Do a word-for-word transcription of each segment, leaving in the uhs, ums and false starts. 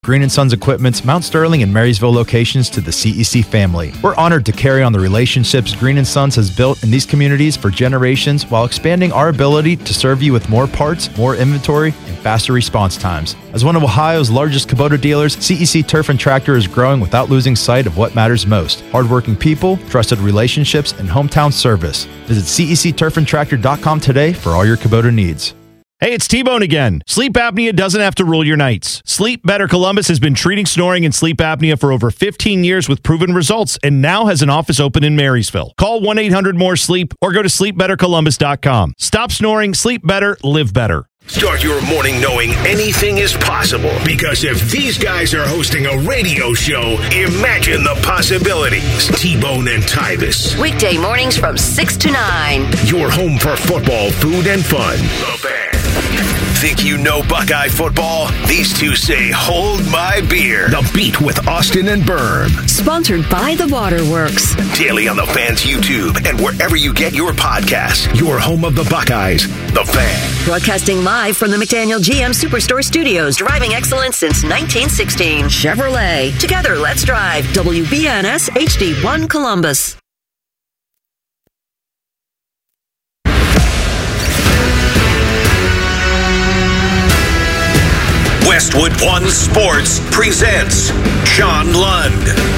Green and Sons Equipment's Mount Sterling and Marysville locations to the C E C family. We're honored to carry on the relationships Green and Sons has built in these communities for generations while expanding our ability to serve you with more parts, more inventory, and faster response times. As one of Ohio's largest Kubota dealers, C E C Turf and Tractor is growing without losing sight of what matters most: hardworking people, trusted relationships, and hometown service. Visit C E C turf and tractor dot com today for all your Kubota needs. Hey, it's T-Bone again. Sleep apnea doesn't have to rule your nights. Sleep Better Columbus has been treating snoring and sleep apnea for over fifteen years with proven results and now has an office open in Marysville. Call one eight hundred more sleep or go to sleep better columbus dot com. Stop snoring, sleep better, live better. Start your morning knowing anything is possible, because if these guys are hosting a radio show, imagine the possibilities. T-Bone and Tyvis. Weekday mornings from six to nine. Your home for football, food, and fun. The Fan. Think you know Buckeye football? These two say, hold my beer. The Beat with Austin and Berm. Sponsored by The Waterworks. Daily on The Fan's YouTube and wherever you get your podcasts. Your home of the Buckeyes. The Fan. Broadcasting live from the McDaniel G M Superstore Studios. Driving excellence since nineteen sixteen. Chevrolet. Together, let's drive. W B N S H D one Columbus. Westwood One Sports presents John Lund.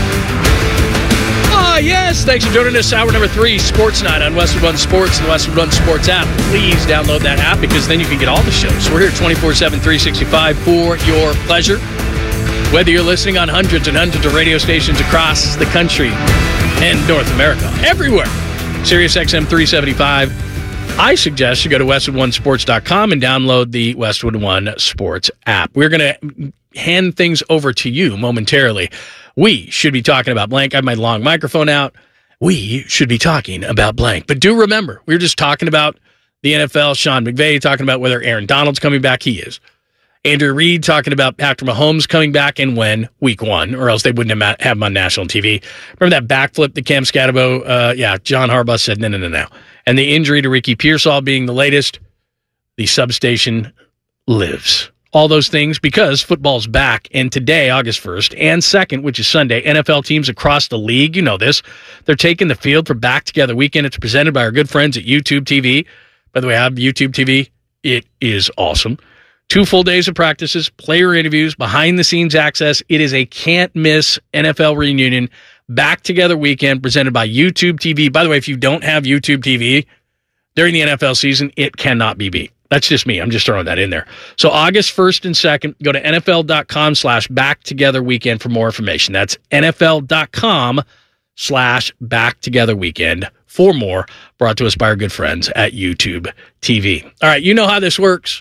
Ah, yes. Thanks for joining us. Hour number three, Sports Night on Westwood One Sports and the Westwood One Sports app. Please download that app, because then you can get all the shows. We're here twenty-four seven, three sixty-five for your pleasure. Whether you're listening on hundreds and hundreds of radio stations across the country and North America, everywhere. Sirius X M three seventy-five. I suggest you go to westwood one sports dot com and download the Westwood One Sports app. We're going to hand things over to you momentarily. We should be talking about blank. I have my long microphone out. We should be talking about blank. But do remember, we were just talking about the N F L, Sean McVay talking about whether Aaron Donald's coming back. He is. Andrew Reid talking about Patrick Mahomes coming back and when, week one, or else they wouldn't have have him on national T V. Remember that backflip that Cam Scatterbo, uh, yeah, John Harbaugh said, no, no, no, no. And the injury to Ricky Pearsall being the latest, the substation lives. All those things because football's back. And today, August first and second, which is Sunday, N F L teams across the league, you know this, they're taking the field for Back Together Weekend. It's presented by our good friends at YouTube T V. By the way, I have YouTube T V. It is awesome. Two full days of practices, player interviews, behind-the-scenes access. It is a can't-miss N F L reunion. Back Together Weekend presented by YouTube T V. By the way, if you don't have YouTube T V during the N F L season, it cannot be beat. That's just me. I'm just throwing that in there. So August first and second, go to N F L dot com slash Back Together Weekend for more information. That's N F L dot com slash Back Together Weekend for more. Brought to us by our good friends at YouTube T V. All right, you know how this works.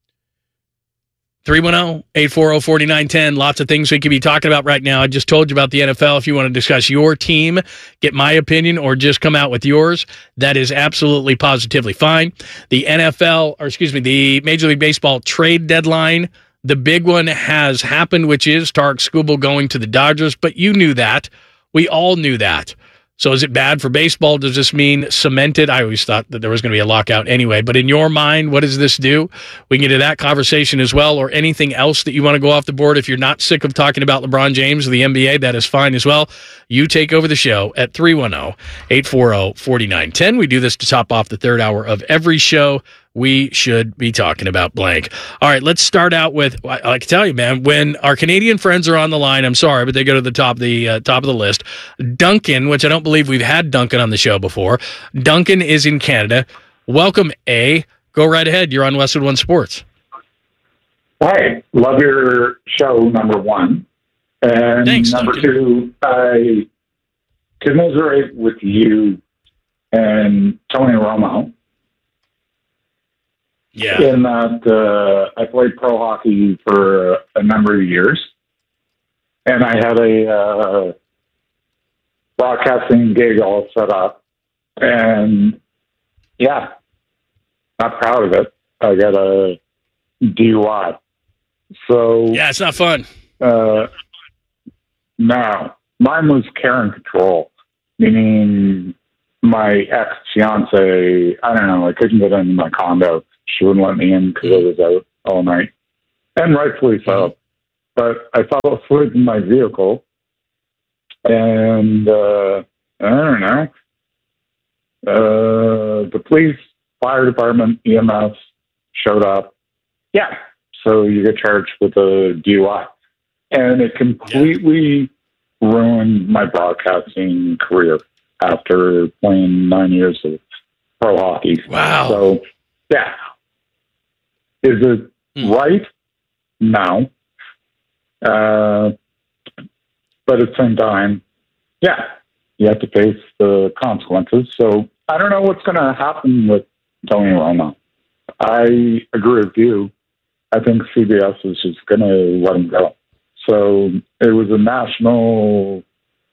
three one zero, eight four zero, four nine one zero. Lots of things we could be talking about right now. I just told you about the N F L. If you want to discuss your team, get my opinion, or just come out with yours, that is absolutely positively fine. The N F L, or excuse me, the Major League Baseball trade deadline, the big one has happened, which is Tarek Skubal going to the Dodgers, but you knew that. We all knew that. So is it bad for baseball? Does this mean cemented? I always thought that there was going to be a lockout anyway. But in your mind, what does this do? We can get to that conversation as well, or anything else that you want to go off the board. If you're not sick of talking about LeBron James or the N B A, that is fine as well. You take over the show at three one zero, eight four zero, four nine one zero. We do this to top off the third hour of every show. We should be talking about blank. All right, let's start out with, I, I can tell you, man, when our Canadian friends are on the line, I'm sorry, but they go to the top, the uh, top of the list. Duncan, which I don't believe we've had Duncan on the show before. Duncan is in Canada. Welcome, A. Go right ahead. You're on Westwood One Sports. Hi. Love your show, number one. And Thanks, number Duncan. two, I commiserate with you and Tony Romo. Yeah. In that uh, I played pro hockey for a number of years, and I had a uh, broadcasting gig all set up, and yeah, not proud of it. I got a D U I. So Yeah, it's not fun. Uh, no, mine was care and control, meaning my ex-fiance, I don't know, I couldn't get into my condo. She wouldn't let me in because I was out all night. And rightfully so. but I fell asleep in my vehicle, and uh, I don't know. Uh, the police, fire department, E M S showed up. Yeah, so you get charged with a D U I, and it completely yeah. ruined my broadcasting career after playing nine years of pro hockey. Wow. So, yeah. Is it mm. right? No. Uh, but at the same time, yeah, you have to face the consequences. So I don't know what's going to happen with Tony Romo. I agree with you. I think C B S is just going to let him go. So it was a national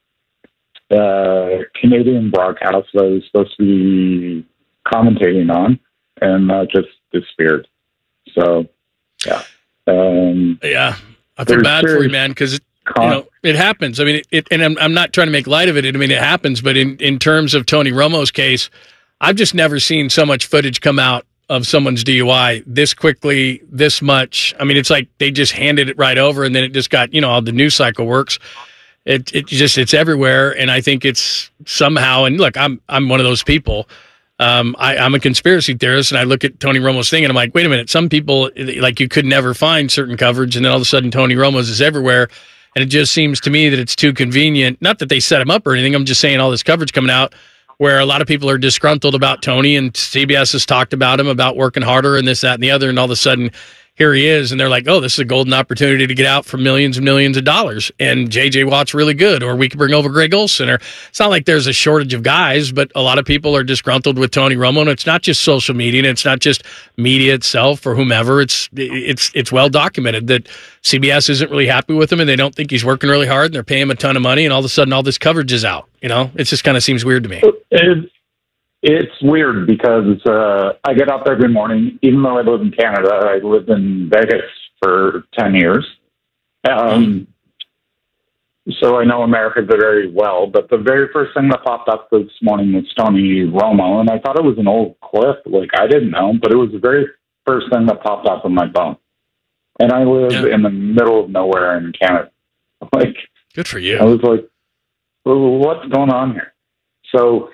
uh, Canadian broadcast that I was supposed to be commentating on, and that just disappeared. So, yeah. Um, yeah. I feel bad for you, man, because you know, it happens. I mean, it, it, and I'm, I'm not trying to make light of it. I mean, it happens. But in, in terms of Tony Romo's case, I've just never seen so much footage come out of someone's D U I this quickly, this much. I mean, it's like they just handed it right over, and then it just got, you know, how the news cycle works. It it just it's everywhere, and I think it's somehow. And look, I'm I'm one of those people. Um, I, I'm a conspiracy theorist, and I look at Tony Romo's thing, and I'm like, wait a minute. Some people, like, you could never find certain coverage, and then all of a sudden Tony Romo's is everywhere. And it just seems to me that it's too convenient. Not that they set him up or anything. I'm just saying all this coverage coming out where a lot of people are disgruntled about Tony, and C B S has talked about him, about working harder and this, that, and the other. And all of a sudden, here he is. And they're like, oh, this is a golden opportunity to get out for millions and millions of dollars. And J J Watt's really good. Or we could bring over Greg Olson. Or it's not like there's a shortage of guys, but a lot of people are disgruntled with Tony Romo. And it's not just social media, and it's not just media itself or whomever. It's it's it's well documented that C B S isn't really happy with him, and they don't think he's working really hard, and they're paying him a ton of money, and all of a sudden all this coverage is out. You know, it just kind of seems weird to me. It, it's weird because uh, I get up every morning, even though I live in Canada. I lived in Vegas for ten years. Um, so I know America very well, but the very first thing that popped up this morning was Tony Romo, and I thought it was an old clip. Like, I didn't know, but it was the very first thing that popped up on my phone. And I live yeah. in the middle of nowhere in Canada. Like, good for you. I was like, well, what's going on here? So,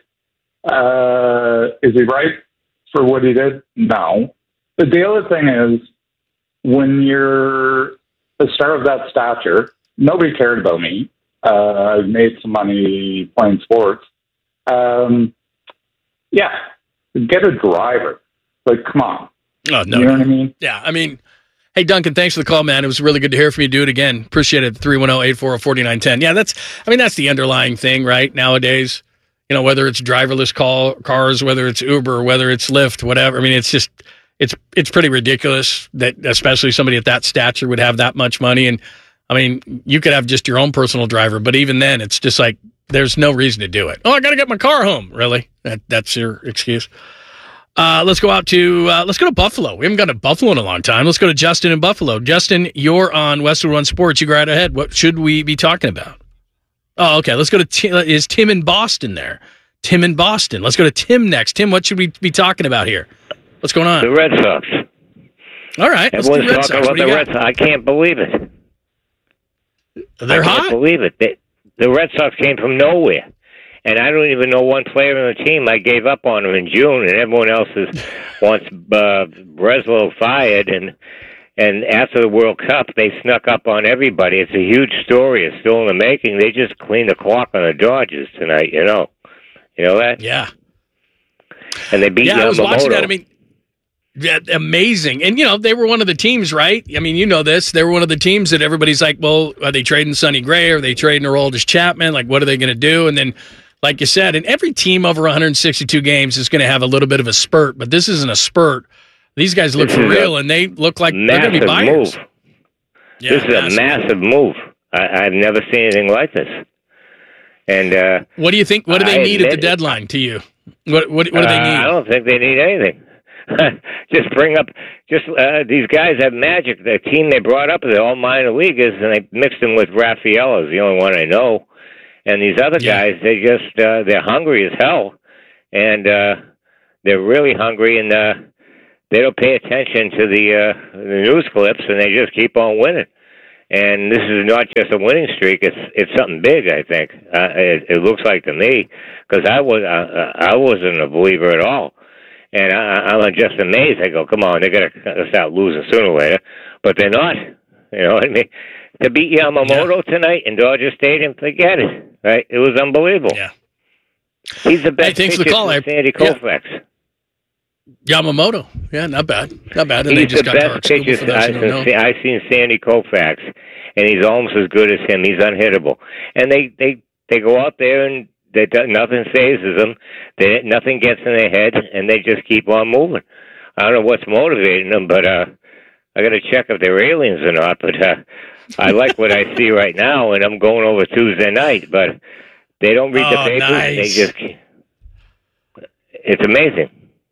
uh, is he right for what he did? No. But the other thing is, when you're a star of that stature, nobody cared about me. Uh, I made some money playing sports. Um, yeah, get a driver. Like, come on. Oh, no. You know what I mean? Yeah, I mean, hey, Duncan, thanks for the call, man. It was really good to hear from you. Do it again. Appreciate it. three one zero, eight four zero, four nine one zero. Yeah, that's, I mean, that's the underlying thing, right, nowadays. You know, whether it's driverless call, cars, whether it's Uber, whether it's Lyft, whatever. I mean, it's just, it's it's pretty ridiculous that especially somebody at that stature would have that much money. And, I mean, you could have just your own personal driver, but even then, it's just like, there's no reason to do it. Oh, I got to get my car home. Really? That That's your excuse? Uh, let's go out to, uh, let's go to Buffalo. We haven't gone to Buffalo in a long time. Let's go to Justin in Buffalo. Justin, you're on Westwood One Sports. You go right ahead. What should we be talking about? Oh, okay. Let's go to, Tim, is Tim in Boston there? Tim in Boston. Let's go to Tim next. Tim, what should we be talking about here? What's going on? The Red Sox. All right. Let's Everyone's do Red talking Sox. about the Red Sox. I can't believe it. They're I hot. can't believe it. They, the Red Sox came from nowhere. And I don't even know one player on the team. I gave up on him in June, and everyone else is, wants uh, Breslow fired. And and after the World Cup, they snuck up on everybody. It's a huge story. It's still in the making. They just cleaned the clock on the Dodgers tonight, you know. You know that? Yeah. And they beat yeah, Yamamoto. I was watching that. I mean, yeah, amazing. And, you know, they were one of the teams, right? I mean, you know this. They were one of the teams that everybody's like, well, are they trading Sonny Gray? Are they trading Aroldis Chapman? Like, what are they going to do? And then, like you said, and every team over one hundred sixty-two games is going to have a little bit of a spurt, but this isn't a spurt. These guys look this for real, and they look like they're going to be buyers. Move. Yeah, this is massive. a massive move. I, I've never seen anything like this. And uh, what do you think? What do they I need at the it. deadline to you? What what, what do they uh, need? I don't think they need anything. Just bring up, just uh, these guys have magic. The team they brought up, they're all minor leaguers, and they mixed them with Rafael, is the only one I know. And these other yeah. guys, they just, uh, they're hungry as hell. And uh, they're really hungry, and uh, they don't pay attention to the, uh, the news clips, and they just keep on winning. And this is not just a winning streak; it's it's something big. I think uh, it, it looks like to me, because I was uh, I wasn't a believer at all, and I, I'm just amazed. I go, come on, they're gonna start losing sooner or later, but they're not. You know what I mean? To beat Yamamoto yeah. tonight in Dodger Stadium, forget it. Right? It was unbelievable. Yeah, he's the best hey, pitcher since Sandy Koufax. Yeah. Yamamoto, yeah, not bad, not bad. And he's they just the got best pitcher I've, I've seen. Sandy Koufax, and he's almost as good as him. He's unhittable, and they they they go out there and they nothing phases them. They nothing gets in their head, and they just keep on moving. I don't know what's motivating them, but uh, I got to check if they're aliens or not. But uh, I like what I see right now, and I'm going over Tuesday night. But they don't read oh, the papers. Nice. They just it's amazing.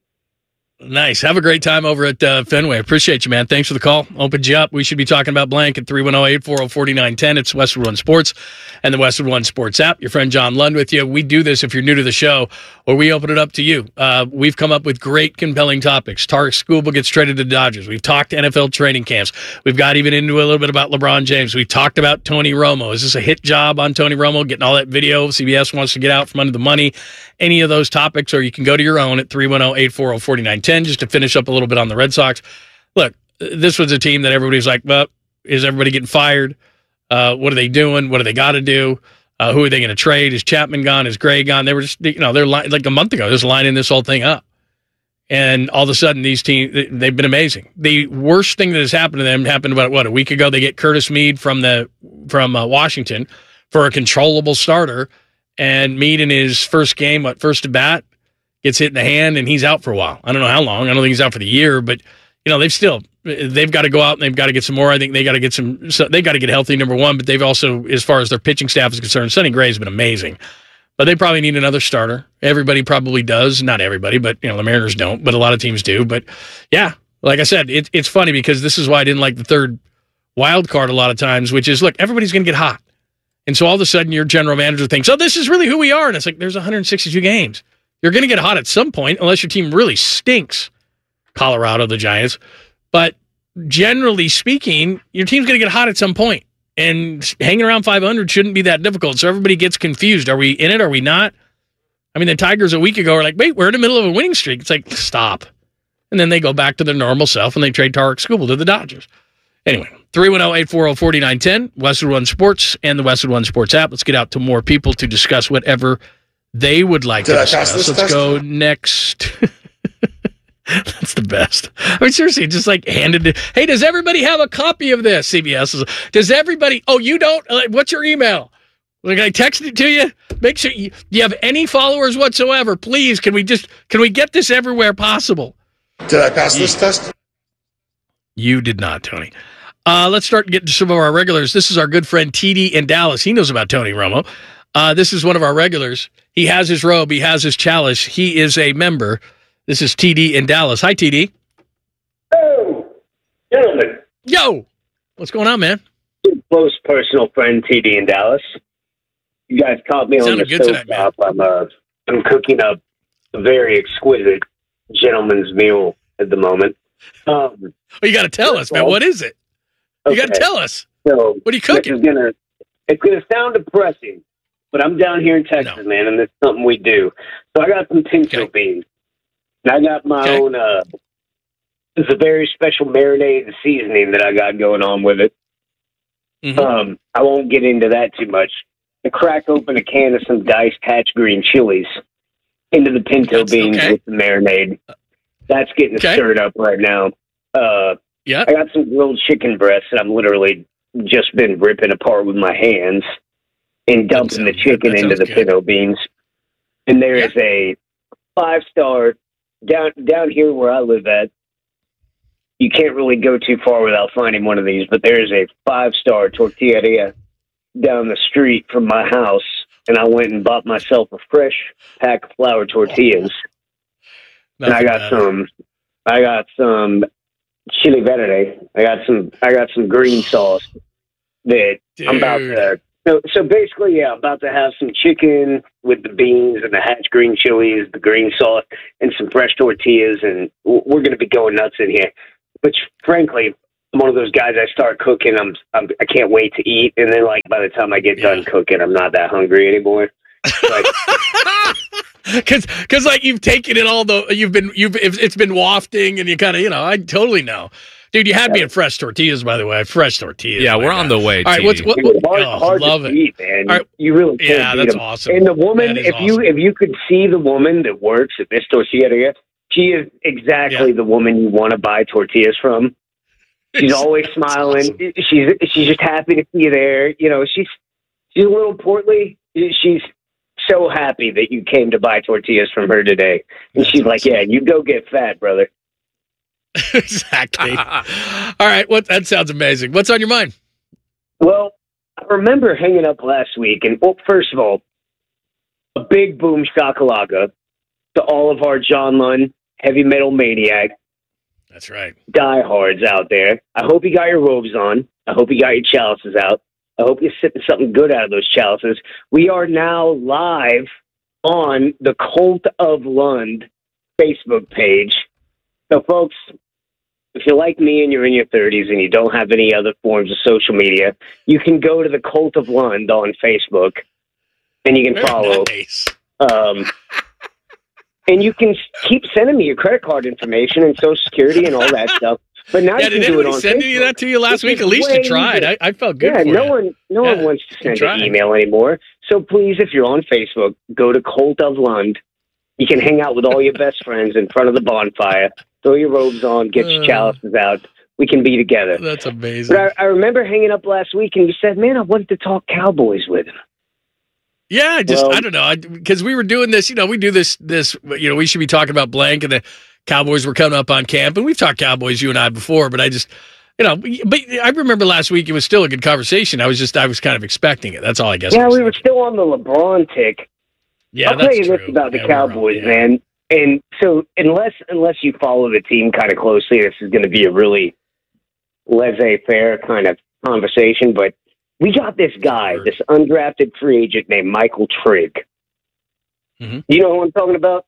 Nice. Have a great time over at uh, Fenway. Appreciate you, man. Thanks for the call. Opened you up. We should be talking about blank at three one zero, eight four zero, four nine one zero. It's Westwood One Sports and the Westwood One Sports app. Your friend John Lund with you. We do this if you're new to the show, or we open it up to you. Uh, we've come up with great, compelling topics. Tarek Skubal gets traded to the Dodgers. We've talked N F L training camps. We've got even into a little bit about LeBron James. We've talked about Tony Romo. Is this a hit job on Tony Romo, getting all that video? C B S wants to get out from under the money. Any of those topics, or you can go to your own at three one zero, eight four zero, four nine one zero just to finish up a little bit on the Red Sox. Look, this was a team that everybody's like, well, is everybody getting fired? Uh, what are they doing? What do they got to do? Uh, who are they going to trade? Is Chapman gone? Is Gray gone? They were just, you know, they're li- like a month ago, just lining this whole thing up. And all of a sudden, these teams, they've been amazing. The worst thing that has happened to them happened about, what, a week ago? They get Curtis Mead from the from uh, Washington for a controllable starter. And Mead in his first game, what, first at bat, gets hit in the hand, and he's out for a while. I don't know how long. I don't think he's out for the year, but, you know, they've still, they've got to go out and they've got to get some more. I think they got to get some, so they got to get healthy, number one, but they've also, as far as their pitching staff is concerned, Sonny Gray's been amazing. But they probably need another starter. Everybody probably does. Not everybody, but, you know, the Mariners don't, but a lot of teams do. But, yeah, like I said, it, it's funny because this is why I didn't like the third wild card a lot of times, which is, look, everybody's going to get hot. And so all of a sudden your general manager thinks, oh, this is really who we are. And it's like, there's one hundred sixty-two games. You're going to get hot at some point unless your team really stinks. Colorado, the Giants. But generally speaking, your team's going to get hot at some point. And hanging around five hundred shouldn't be that difficult. So everybody gets confused. Are we in it? Are we not? I mean, the Tigers a week ago were like, wait, we're in the middle of a winning streak. It's like, stop. And then they go back to their normal self and they trade Tarek Skubal to the Dodgers. Anyway, three one zero, eight four zero, four nine one zero, Westwood One Sports and the Westwood One Sports app. Let's get out to more people to discuss whatever they would like Did to discuss. Let's test? go next. That's the best. I mean, seriously, just like handed it. Hey, does everybody have a copy of this? C B S is. Does everybody? Oh, you don't? What's your email? Like, I text it to you. Make sure you, do you have any followers whatsoever. Please, can we just can we get this everywhere possible? Did I pass this test? You did not, Tony. Uh, let's start getting to some of our regulars. This is our good friend T D in Dallas. He knows about Tony Romo. Uh, this is one of our regulars. He has his robe. He has his chalice. He is a member. This is T D in Dallas. Hi, T D. Oh, gentlemen. Yo. What's going on, man? Close personal friend T D in Dallas. You guys caught me on the stovetop. I'm, uh, I'm cooking up a very exquisite gentleman's meal at the moment. Um, well, you got to tell us, man. What is it? You okay. got to tell us. So, what are you cooking? This is gonna, it's going to sound depressing, but I'm down here in Texas, no. man, and it's something we do. So I got some pinto okay. beans. And I got my okay. own, uh, it's a very special marinade and seasoning that I got going on with it. Mm-hmm. Um, I won't get into that too much. I crack open a can of some diced hatch green chilies into the pinto That's beans okay. with the marinade. That's getting okay. stirred up right now. Uh, yeah. I got some grilled chicken breasts that I'm literally just been ripping apart with my hands and dumping the chicken into the good. pinto beans. And there yeah. is a five-star, down down here where I live at, you can't really go too far without finding one of these, but there is a five-star tortilleria down the street from my house, and I went and bought myself a fresh pack of flour tortillas. Oh. And I got matter. some, I got some chili verde. I got some, I got some green sauce that Dude. I'm about to. So, so basically, yeah, I'm about to have some chicken with the beans and the hatch green chilies, the green sauce, and some fresh tortillas, and we're going to be going nuts in here. Which, frankly, I'm one of those guys. I start cooking. I'm, I'm I can't wait to eat, and then like by the time I get yeah. done cooking, I'm not that hungry anymore. Because, because like you've taken it all the you've been you've it's been wafting, and you kind of you know I totally know, dude. You had yeah. me at fresh tortillas, by the way. Fresh tortillas. Yeah, we're God. on the way. All right, what's what? Dude, hard, oh, hard love to it, beat, man. Right. You really can't yeah, beat that's them. awesome. And the woman, if awesome. you if you could see the woman that works at this tortilleria, she is exactly yeah. the woman you want to buy tortillas from. She's always smiling. Awesome. She's she's just happy to see you there. You know, she's she's a little portly. She's so happy that you came to buy tortillas from her today. And That's she's awesome. like, yeah, you go get fat, brother. Exactly. All right. What that sounds amazing. What's on your mind? Well, I remember hanging up last week, and well, first of all, a big boom shakalaka to all of our John Lund heavy metal maniac. That's right. Diehards out there. I hope you got your robes on. I hope you got your chalices out. I hope you're sipping something good out of those chalices. We are now live on the Cult of Lund Facebook page. So, folks, if you're like me and you're in your thirties and you don't have any other forms of social media, you can go to the Cult of Lund on Facebook, and you can Very follow. Nice. Um, and you can keep sending me your credit card information and Social Security and all that stuff. But now Yeah, you did can do it anybody on send Facebook. you that to you last Which week? is At least way you tried. I, I felt good yeah, for no you. one, no Yeah, one wants to you send tried. an email anymore. So please, if you're on Facebook, go to Cult of Lund. You can hang out with all your best friends in front of the bonfire. Throw your robes on, get your Uh. chalices out. We can be together. That's amazing. But I, I remember hanging up last week, and you said, "Man, I wanted to talk Cowboys with him." Yeah, I just Well- I don't know because we were doing this. You know, we do this this. You know, we should be talking about blank, and the Cowboys were coming up on camp, and we've talked Cowboys, you and I, before. But I just, you know, but I remember last week it was still a good conversation. I was just I was kind of expecting it. That's all I guess. Yeah, I was we were still on the LeBron tick. Yeah, I'll that's tell you true. this about the Yeah, we're wrong. Cowboys, Yeah. man. And so, unless unless you follow the team kind of closely, this is going to be a really laissez-faire kind of conversation. But we got this guy, this undrafted free agent named Michael Trigg. Mm-hmm. You know who I'm talking about?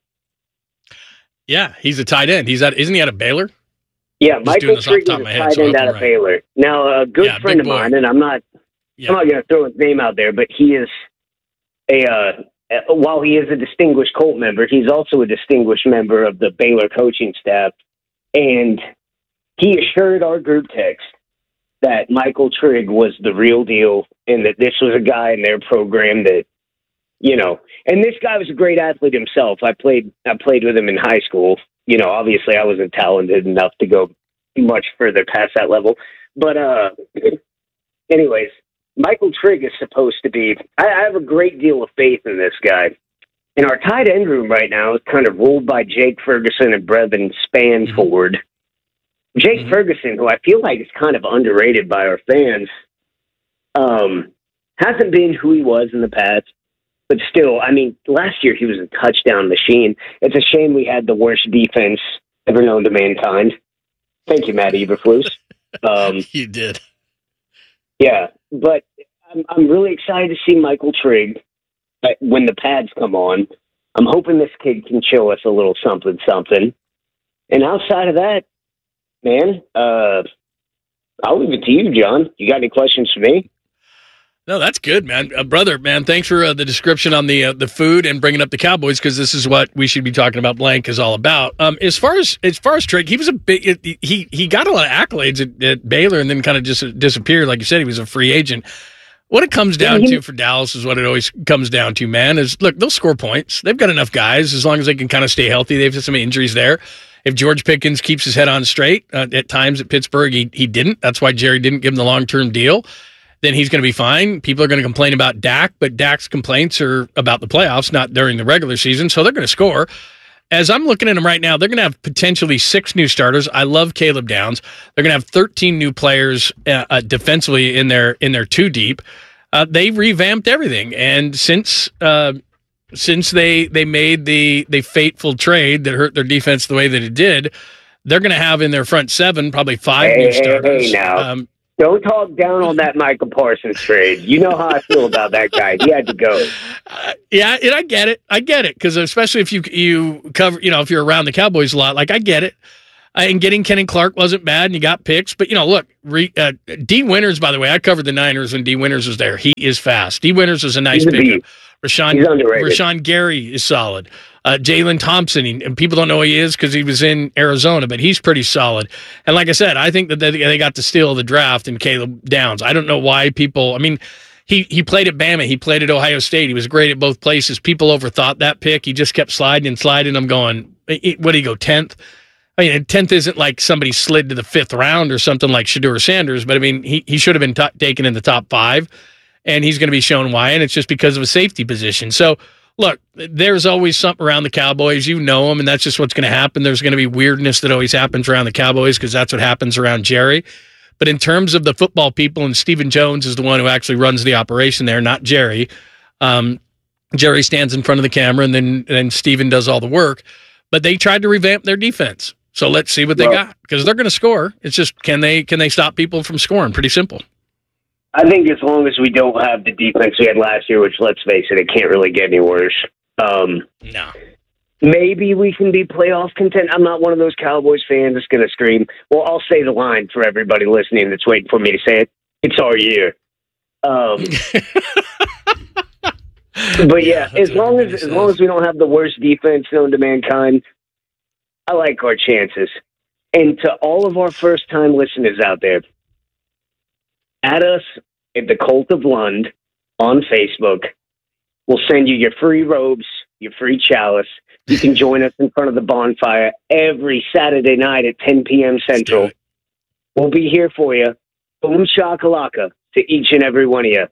Yeah, he's a tight end. He's at isn't he out of Baylor? Yeah, Just Michael doing this off the Trigg is top a of my head, tight so I end hope out I'm of right. Baylor. Now, a good Yeah, friend big of boy. mine, and I'm not, Yeah. I'm not going to throw his name out there, but he is a. Uh, Uh, while he is a distinguished Colt member, he's also a distinguished member of the Baylor coaching staff. And he assured our group text that Michael Trigg was the real deal and that this was a guy in their program that, you know, and this guy was a great athlete himself. I played, I played with him in high school. You know, obviously I wasn't talented enough to go much further past that level. But, uh, anyways, Michael Trigg is supposed to be, I, I have a great deal of faith in this guy. And our tight end room right now is kind of ruled by Jake Ferguson and Brevin Spanford. Mm-hmm. Jake mm-hmm. Ferguson, who I feel like is kind of underrated by our fans, um, hasn't been who he was in the past. But still, I mean, last year he was a touchdown machine. It's a shame we had the worst defense ever known to mankind. Thank you, Matt Eberflus. Um, you did. Yeah, but I'm, I'm really excited to see Michael Trigg uh, when the pads come on. I'm hoping this kid can show us a little something, something. And outside of that, man, uh, I'll leave it to you, John. You got any questions for me? No, that's good, man. Uh, brother, man, thanks for uh, the description on the uh, the food and bringing up the Cowboys, because this is what we should be talking about. Blank is all about. Um, as far as as far as Trigg, he was a big he he got a lot of accolades at, at Baylor and then kind of just disappeared. Like you said, he was a free agent. What it comes down to for Dallas is what it always comes down to, man. Is look, they'll score points. They've got enough guys as long as they can kind of stay healthy. They've had some injuries there. If George Pickens keeps his head on straight, uh, at times at Pittsburgh he he didn't. That's why Jerry didn't give him the long term deal. Then he's going to be fine. People are going to complain about Dak, but Dak's complaints are about the playoffs, not during the regular season. So they're going to score. As I'm looking at them right now, they're going to have potentially six new starters. I love Caleb Downs. They're going to have thirteen new players uh, uh, defensively in their in their two deep. Uh, they revamped everything, and since uh, since they they made the the fateful trade that hurt their defense the way that it did, they're going to have in their front seven probably five hey, new hey, starters. Hey, now. Um, Don't talk down on that Michael Parsons trade. You know how I feel about that guy. He had to go. Uh, yeah, and I get it. I get it, because especially if you you cover, you know, if you're around the Cowboys a lot, like I get it. and getting Kenny Clark wasn't bad, and you got picks. But, you know, look, re, uh, D. Winters, by the way, I covered the Niners when D. Winters was there. He is fast. D. Winters is a nice pickup. Rashawn, Rashawn Gary is solid. Uh, Jalen Thompson, he, and people don't know who he is because he was in Arizona, but he's pretty solid. And like I said, I think that they, they got to steal the draft in Caleb Downs. I don't know why people, I mean, he, he played at Bama. He played at Ohio State. He was great at both places. People overthought that pick. He just kept sliding and sliding. I'm going, what did he go, tenth? I mean, tenth isn't like somebody slid to the fifth round or something like Shedeur Sanders, but I mean, he, he should have been t- taken in the top five, and he's going to be shown why, and it's just because of a safety position. So, look, there's always something around the Cowboys. You know them, and that's just what's going to happen. There's going to be weirdness that always happens around the Cowboys because that's what happens around Jerry. But in terms of the football people, and Stephen Jones is the one who actually runs the operation there, not Jerry. Um, Jerry stands in front of the camera, and then and then Stephen does all the work. But they tried to revamp their defense. So let's see what they well, got, because they're going to score. It's just, can they can they stop people from scoring? Pretty simple. I think as long as we don't have the defense we had last year, which, let's face it, it can't really get any worse. Um, no. Maybe we can be playoff content. I'm not one of those Cowboys fans that's going to scream. Well, I'll say the line for everybody listening that's waiting for me to say it. It's our year. Um, but yeah, yeah as long as as long as we don't have the worst defense known to mankind, I like our chances. And to all of our first-time listeners out there, add us at the Cult of Lund on Facebook. We'll send you your free robes, your free chalice. You can join us in front of the bonfire every Saturday night at ten p.m. Central. We'll be here for you. Boom shakalaka to each and every one of you.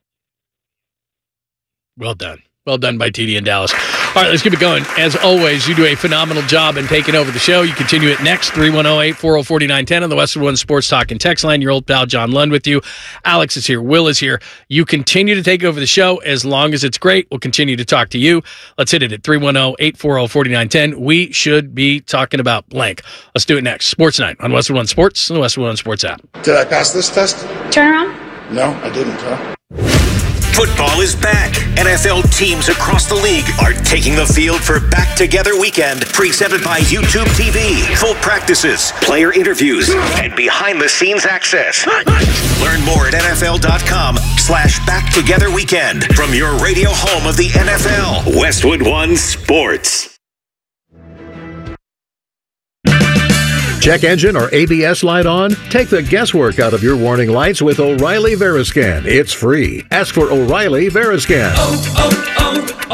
Well done. Well done by T D in Dallas. All right, let's keep it going. As always, you do a phenomenal job in taking over the show. You continue it next, three one zero, eight four zero, four nine one zero on the Westwood One Sports Talk and Text line. Your old pal John Lund with you. Alex is here. Will is here. You continue to take over the show as long as it's great. We'll continue to talk to you. Let's hit it at three one zero, eight four zero, four nine one zero. We should be talking about blank. Let's do it next. Sports Night on Westwood One Sports and the Westwood One Sports app. Did I pass this test? Turn around. No, I didn't, huh? Football is back. N F L teams across the league are taking the field for Back Together Weekend, presented by YouTube T V. Full practices, player interviews, and behind-the-scenes access. Learn more at nfl.com slash Back Together Weekend from your radio home of the N F L. Westwood One Sports. Check engine or A B S light on? Take the guesswork out of your warning lights with O'Reilly Veriscan. It's free. Ask for O'Reilly Veriscan. Oh,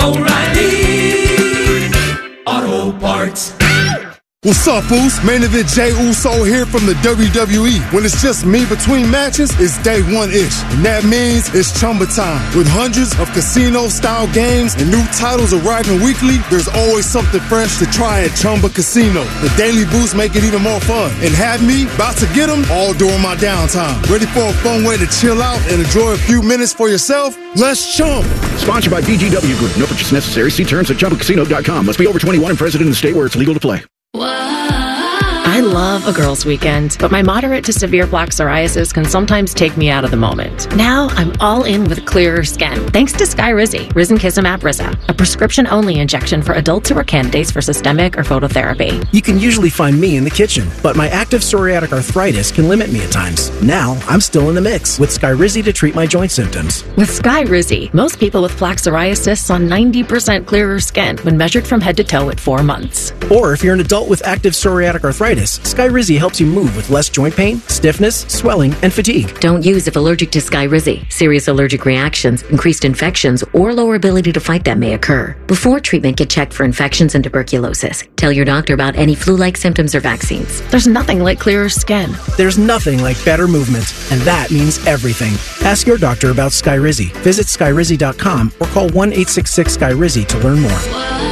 oh, oh, O'Reilly Auto Parts. What's up, Foos? Main event Jey Uso here from the W W E. When it's just me between matches, it's day one-ish. And that means it's Chumba time. With hundreds of casino-style games and new titles arriving weekly, there's always something fresh to try at Chumba Casino. The daily boosts make it even more fun. And have me about to get them all during my downtime. Ready for a fun way to chill out and enjoy a few minutes for yourself? Let's chump. Sponsored by B G W Group. No purchase necessary. See terms at chumba casino dot com. Must be over twenty-one and present in the state where it's legal to play. I love a girls' weekend, but my moderate to severe plaque psoriasis can sometimes take me out of the moment. Now I'm all in with clearer skin, thanks to Skyrizi, Risankizumab Risa, a prescription-only injection for adults who are candidates for systemic or phototherapy. You can usually find me in the kitchen, but my active psoriatic arthritis can limit me at times. Now I'm still in the mix with Skyrizi to treat my joint symptoms. With Skyrizi, most people with plaque psoriasis saw ninety percent clearer skin when measured from head to toe at four months. Or if you're an adult with active psoriatic arthritis, Skyrizi helps you move with less joint pain, stiffness, swelling, and fatigue. Don't use if allergic to Skyrizi. Serious allergic reactions, increased infections, or lower ability to fight them may occur. Before treatment, get checked for infections and tuberculosis. Tell your doctor about any flu-like symptoms or vaccines. There's nothing like clearer skin. There's nothing like better movement, and that means everything. Ask your doctor about Skyrizi. Visit skyrizi dot com or call one eight six six Skyrizi to learn more.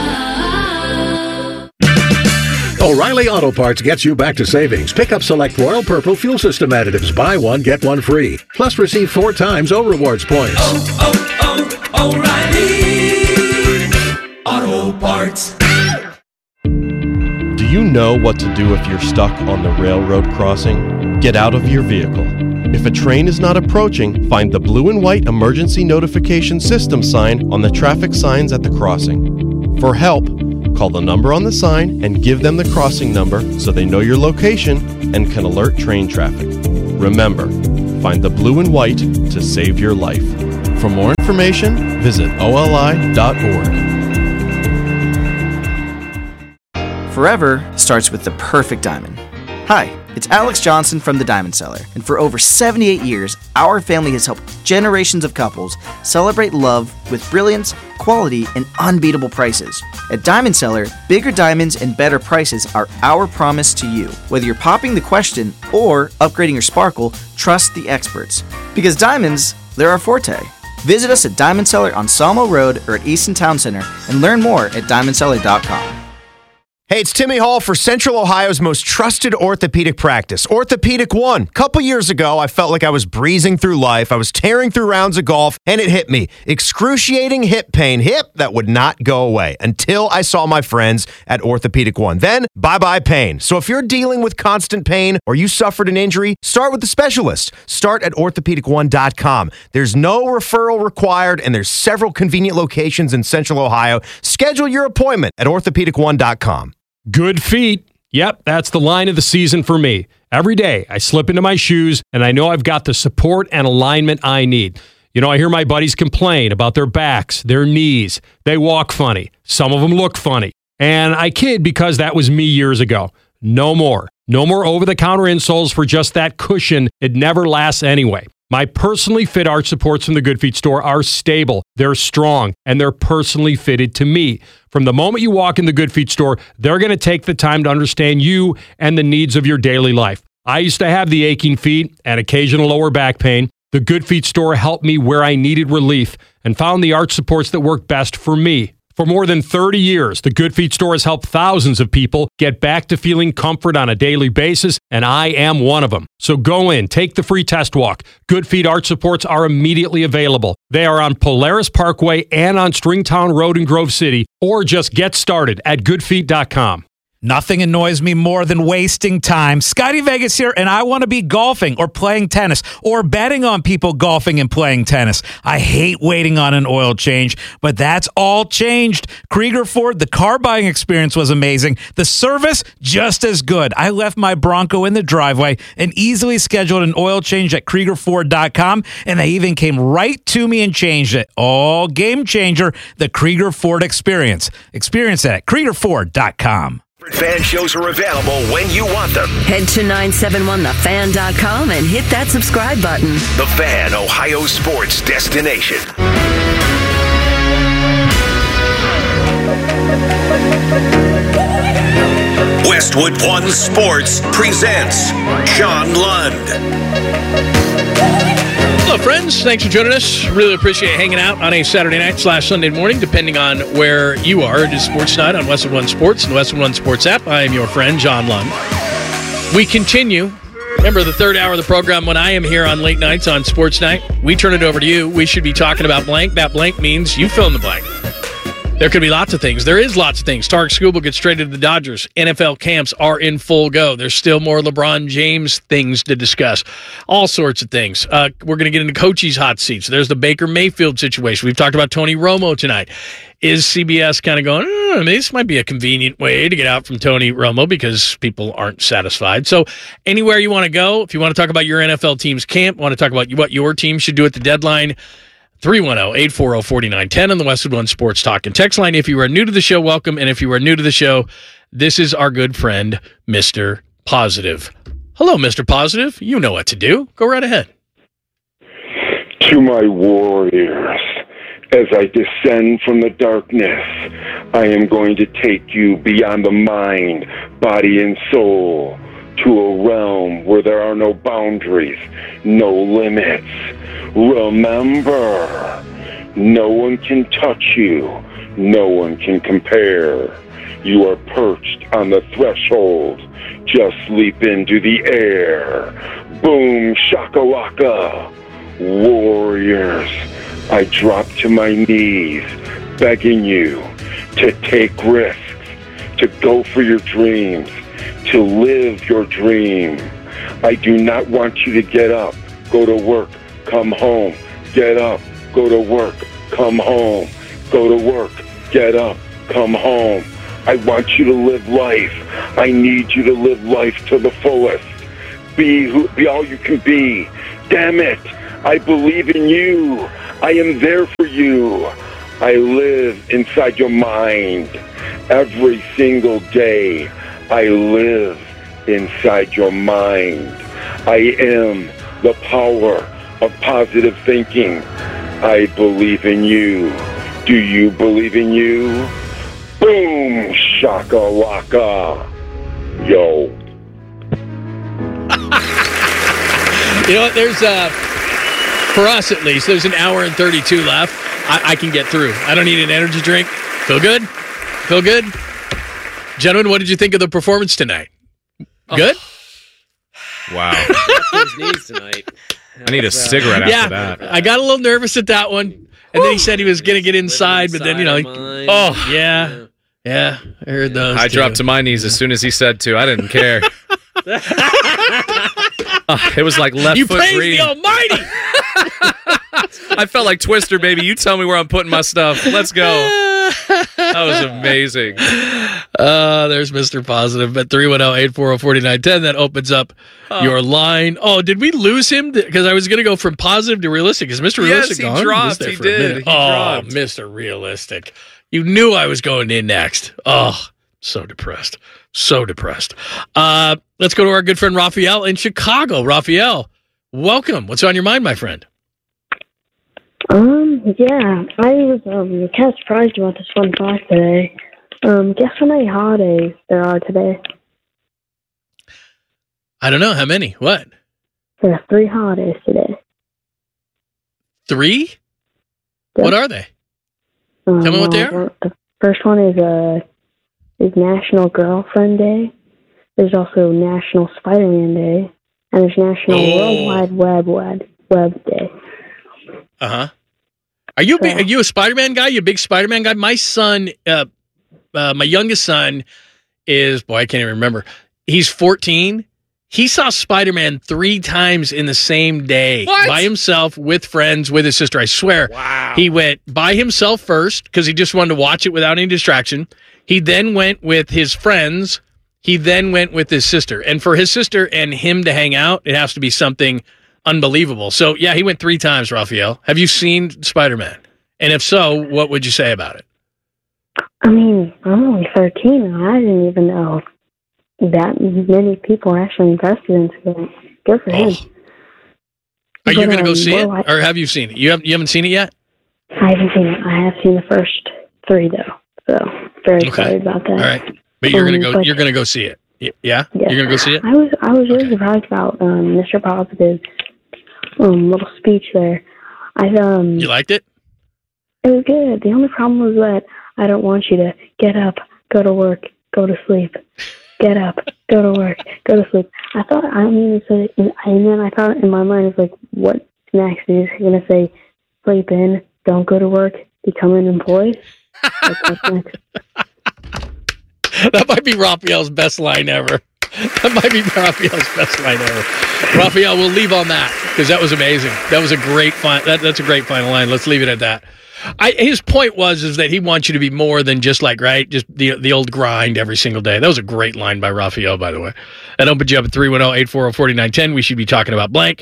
O'Reilly Auto Parts gets you back to savings. Pick up select Royal Purple fuel system additives. Buy one, get one free. Plus receive four times O Rewards points. Oh, oh, oh, O'Reilly Auto Parts. Do you know what to do if you're stuck on the railroad crossing? Get out of your vehicle. If a train is not approaching, find the blue and white emergency notification system sign on the traffic signs at the crossing. For help, Call the number on the sign and give them the crossing number so they know your location and can alert train traffic. Remember, find the blue and white to save your life. For more information, visit O L I dot org. Forever starts with the perfect diamond. Hi, it's Alex Johnson from The Diamond Seller, and for over seventy-eight years, our family has helped generations of couples celebrate love with brilliance, quality, and unbeatable prices. At Diamond Seller, bigger diamonds and better prices are our promise to you. Whether you're popping the question or upgrading your sparkle, trust the experts. Because diamonds, they're our forte. Visit us at Diamond Seller on Salmo Road or at Easton Town Center and learn more at diamond seller dot com. Hey, it's Timmy Hall for Central Ohio's most trusted orthopedic practice, Orthopedic One. A couple years ago, I felt like I was breezing through life. I was tearing through rounds of golf, and it hit me. Excruciating hip pain. Hip that would not go away until I saw my friends at Orthopedic One. Then, bye-bye pain. So if you're dealing with constant pain or you suffered an injury, start with the specialist. Start at orthopedic one dot com. There's no referral required, and there's several convenient locations in Central Ohio. Schedule your appointment at orthopedic one dot com. Good feet. Yep, that's the line of the season for me. Every day, I slip into my shoes, and I know I've got the support and alignment I need. You know, I hear my buddies complain about their backs, their knees. They walk funny. Some of them look funny. And I kid because that was me years ago. No more. No more over-the-counter insoles for just that cushion. It never lasts anyway. My personally fit arch supports from the Good Feet store are stable, they're strong, and they're personally fitted to me. From the moment you walk in the Good Feet store, they're going to take the time to understand you and the needs of your daily life. I used to have the aching feet and occasional lower back pain. The Good Feet store helped me where I needed relief and found the arch supports that work best for me. For more than thirty years, the Good Feet store has helped thousands of people get back to feeling comfort on a daily basis, and I am one of them. So go in, take the free test walk. Good Feet arch supports are immediately available. They are on Polaris Parkway and on Stringtown Road in Grove City, or just get started at good feet dot com. Nothing annoys me more than wasting time. Scotty Vegas here, and I want to be golfing or playing tennis or betting on people golfing and playing tennis. I hate waiting on an oil change, but that's all changed. Krieger Ford, the car buying experience was amazing. The service, just as good. I left my Bronco in the driveway and easily scheduled an oil change at Krieger Ford dot com, and they even came right to me and changed it. All game changer, the Krieger Ford experience. Experience that at Krieger Ford dot com. Fan shows are available when you want them. Head to nine seven one the fan dot com and hit that subscribe button. The Fan, Ohio sports destination. Westwood One Sports presents John Lund. Hello, friends. Thanks for joining us. Really appreciate hanging out on a Saturday night slash Sunday morning, depending on where you are. It is Sports Night on Westwood One Sports and the Westwood One Sports app. I am your friend, John Lund. We continue. Remember, the third hour of the program, when I am here on late nights on Sports Night, we turn it over to you. We should be talking about blank. That blank means you fill in the blank. There could be lots of things. There is lots of things. Tarek Skubal gets traded to the Dodgers. N F L camps are in full go. There's still more LeBron James things to discuss. All sorts of things. Uh, we're going to get into Coachie's hot seats. There's the Baker Mayfield situation. We've talked about Tony Romo tonight. Is C B S kind of going, oh, this might be a convenient way to get out from Tony Romo because people aren't satisfied. So anywhere you want to go, if you want to talk about your N F L team's camp, want to talk about what your team should do at the deadline, three one zero, eight four zero, four nine one zero on the Westwood One Sports Talk and Text line. If you are new to the show, welcome. And if you are new to the show, this is our good friend, Mister Positive. Hello, Mister Positive. You know what to do. Go right ahead. To my warriors, as I descend from the darkness, I am going to take you beyond the mind, body, and soul to a realm where there are no boundaries, no limits. Remember, no one can touch you, no one can compare. You are perched on the threshold, just leap into the air. Boom, shakalaka. Warriors, I drop to my knees, begging you to take risks, to go for your dreams, to live your dream. I do not want you to get up, go to work, come home, get up, go to work, come home, go to work, get up, come home. I want you to live life. I need you to live life to the fullest. Be who, be all you can be. Damn it. I believe in you. I am there for you. I live inside your mind. Every single day, I live inside your mind. I am the power of positive thinking. I believe in you. Do you believe in you? Boom, shaka laka. Yo. You know what? There's, uh, for us at least, there's an hour and thirty-two left. I, I can get through. I don't need an energy drink. Feel good? Feel good? Gentlemen, what did you think of the performance tonight? Good? Wow. His knees tonight. I need a cigarette after yeah, that. I got a little nervous at that one. And then he said he was going to get inside, but then, you know, he, oh, yeah. Yeah, I heard those. I too. dropped to my knees as soon as he said to. I didn't care. uh, it was like left you foot praise green. the Almighty. I felt like Twister, baby. You tell me where I'm putting my stuff. Let's go. That was amazing. Uh, there's Mister Positive at three one zero, eight four zero, four nine one zero. That opens up Oh. your line. Oh, did we lose him? Because I was going to go from positive to realistic. Is Mister Yes, Realistic he gone? dropped. there He for a did. minute. He oh, dropped. Mister Realistic. You knew I was going in next. Oh, so depressed. So depressed. Uh, let's go to our good friend Raphael in Chicago. Raphael, welcome. What's on your mind, my friend? Um, yeah, I was um kind of surprised about this fun fact today. Um, guess how many holidays there are today? I don't know. How many? What? There are three holidays today. Three? Yep. What are they? Um, Tell me what they uh, are. The first one is uh is National Girlfriend Day. There's also National Spider-Man Day, and there's National Oh. World Wide Web Web Web Day. Uh huh. Are you a big, are you a Spider-Man guy? You a big Spider-Man guy? My son, uh, uh, my youngest son, is boy. I can't even remember. He's fourteen. He saw Spider-Man three times in the same day, What? by himself, with friends, with his sister. I swear. Wow. He went by himself first because he just wanted to watch it without any distraction. He then went with his friends. He then went with his sister. And for his sister and him to hang out, it has to be something unbelievable. So, yeah, he went three times, Raphael. Have you seen Spider-Man? And if so, what would you say about it? I mean, I'm only thirteen, and I didn't even know that many people are actually invested into it. Good for him. Are you But, going to go um, see it, well, I- or have you seen it? You haven't. You haven't seen it yet. I haven't seen it. I have seen the first three though, so very excited about that. All right, but you're going to Um, go. but- You're going to go see it. Y- Yeah, Yeah. you're going to go see it. I was I was really surprised about um, Mister Positive's um, little speech there. I um You liked it? it was good. The only problem was that I don't want you to get up, go to work, go to sleep, get up, go to work, go to sleep. I thought I mean it's a, and then I thought in my mind it's like what next? Is he gonna say sleep in, don't go to work, become an employee? Like, what's next? That might be Raphael's best line ever. That might be Raphael's best line ever. Raphael, we'll leave on that because that was amazing. That was a great fi- that, That's a great final line. Let's leave it at that. I, his point was is that he wants you to be more than just like right, just the the old grind every single day. That was a great line by Raphael, by the way. That opened you up at three one zero, eight four zero, four nine one zero. We should be talking about blank.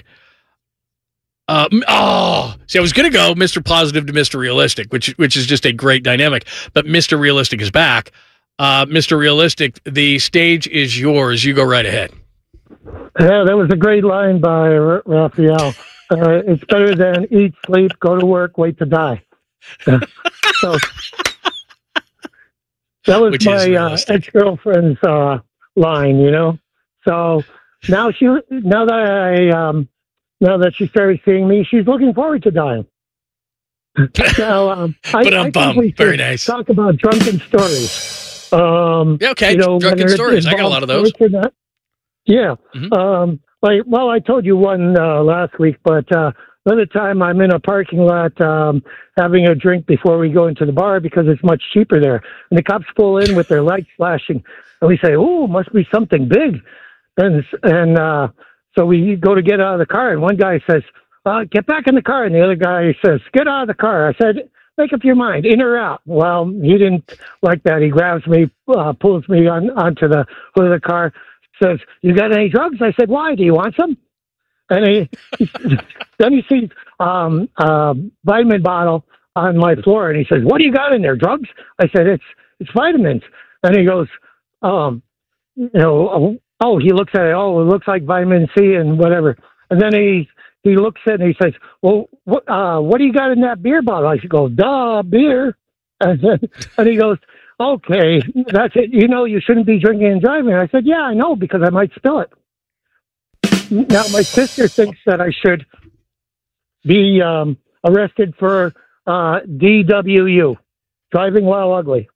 Uh, m- oh, see, I was going to go Mister Positive to Mister Realistic, which which is just a great dynamic. But Mister Realistic is back. Uh, Mister Realistic, the stage is yours. You go right ahead. Yeah, that was a great line by R- Raphael. Uh, it's better than eat, sleep, go to work, wait to die. so that was Which is my uh, ex-girlfriend's uh, line, you know. So now she, now that I, um, now that she started seeing me, she's looking forward to dying. So um, I, I think Ba-dum-bum. we should Very nice. talk about drunken stories. Um, Yeah, okay. you know, Drunken whether it stories. I got a lot of those. involves sports or not. Yeah. Mm-hmm. Um, like, well, I told you one uh, last week, but uh, another time I'm in a parking lot um, having a drink before we go into the bar because it's much cheaper there. And the cops pull in with their lights flashing. And we say, oh, must be something big. And and uh, so we go to get out of the car. And one guy says, uh, get back in the car. And the other guy says, get out of the car. I said, make up your mind, in or out. Well, he didn't like that. He grabs me, uh, pulls me on onto the hood of the car, says, "You got any drugs?" I said, "Why? Do you want some?" And he, he then he sees um, a vitamin bottle on my floor, and he says, "What do you got in there? Drugs?" I said, "It's it's vitamins." And he goes, um, "You know, oh, oh." He looks at it. Oh, it looks like vitamin C and whatever. And then he he looks at it and he says, "Well, what uh, what do you got in that beer bottle?" I go, "Duh, beer." And then, and he goes, "Okay, that's it. You know, you shouldn't be drinking and driving." I said, "Yeah, I know, because I might spill it." Now, my sister thinks that I should be um, arrested for uh, D W U, driving while ugly.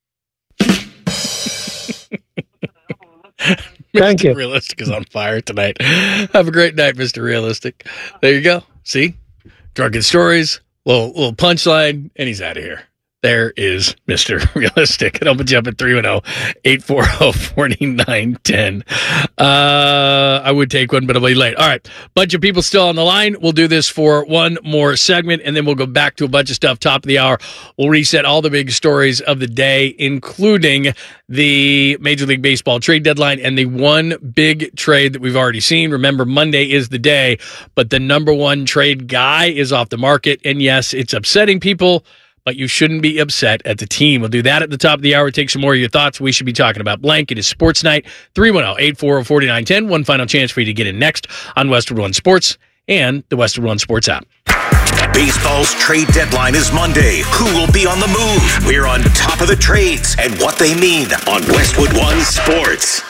Thank Mister you. Realistic is on fire tonight. Have a great night, Mister Realistic. There you go. See? Drunken stories, little little punchline, and he's out of here. There is Mister Realistic. And I'll put you up at three one zero, eight four zero, four nine one zero. Uh, I would take one, but I'll be late. All right. Bunch of people still on the line. We'll do this for one more segment, and then we'll go back to a bunch of stuff. Top of the hour, we'll reset all the big stories of the day, including the Major League Baseball trade deadline and the one big trade that we've already seen. Remember, Monday is the day, but the number one trade guy is off the market. And yes, it's upsetting people, but you shouldn't be upset at the team. We'll do that at the top of the hour. Take some more of your thoughts. We should be talking about blank. It is Sports Night, three one zero, eight four zero, four nine one zero. One final chance for you to get in next on Westwood One Sports and the Westwood One Sports app. Baseball's trade deadline is Monday. Who will be on the move? We're on top of the trades and what they mean on Westwood One Sports.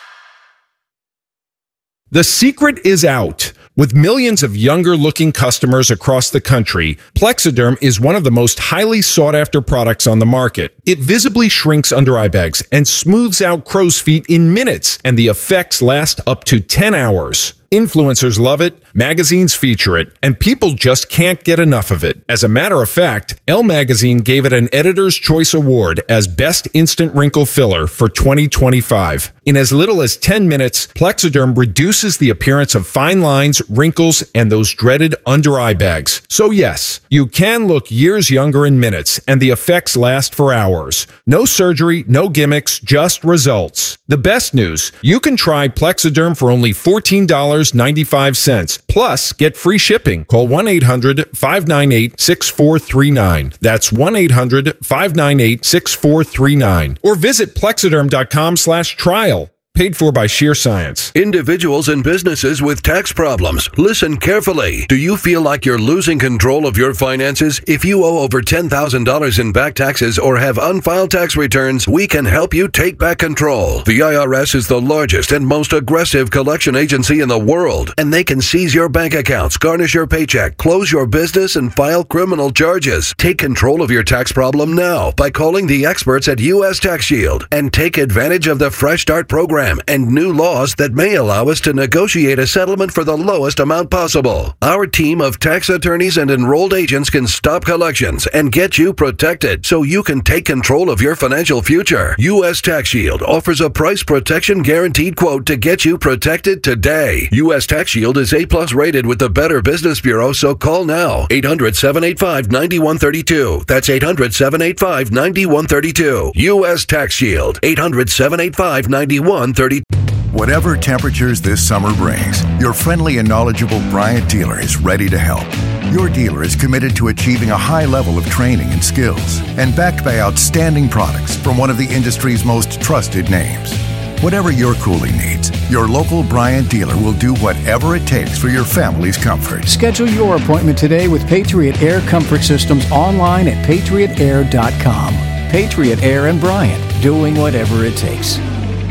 The secret is out. With millions of younger-looking customers across the country, Plexiderm is one of the most highly sought-after products on the market. It visibly shrinks under eye bags and smooths out crow's feet in minutes, and the effects last up to ten hours. Influencers love it, magazines feature it, and people just can't get enough of it. As a matter of fact, Elle Magazine gave it an Editor's Choice Award as Best Instant Wrinkle Filler for twenty twenty-five. In as little as ten minutes, Plexiderm reduces the appearance of fine lines, wrinkles, and those dreaded under-eye bags. So yes, you can look years younger in minutes, and the effects last for hours. No surgery, no gimmicks, just results. The best news, you can try Plexiderm for only fourteen dollars and ninety-five cents. Plus, get free shipping. Call one eight hundred, five nine eight, six four three nine. That's one eight hundred, five nine eight, six four three nine. Or visit plexiderm.com slash trial. Paid for by Sheer Science. Individuals and businesses with tax problems, listen carefully. Do you feel like you're losing control of your finances? If you owe over ten thousand dollars in back taxes or have unfiled tax returns, we can help you take back control. The I R S is the largest and most aggressive collection agency in the world, and they can seize your bank accounts, garnish your paycheck, close your business, and file criminal charges. Take control of your tax problem now by calling the experts at U S Tax Shield and take advantage of the Fresh Start program and new laws that may allow us to negotiate a settlement for the lowest amount possible. Our team of tax attorneys and enrolled agents can stop collections and get you protected so you can take control of your financial future. U S Tax Shield offers a price protection guaranteed quote to get you protected today. U S Tax Shield is A plus rated with the Better Business Bureau, so call now. eight hundred, seven eight five, nine one three two. That's eight hundred, seven eight five, nine one three two. U S Tax Shield. eight hundred, seven eight five, nine one three two. Whatever temperatures this summer brings, your friendly and knowledgeable Bryant dealer is ready to help. Your dealer is committed to achieving a high level of training and skills and backed by outstanding products from one of the industry's most trusted names. Whatever your cooling needs, your local Bryant dealer will do whatever it takes for your family's comfort. Schedule your appointment today with Patriot Air Comfort Systems online at patriot air dot com. Patriot Air and Bryant, doing whatever it takes.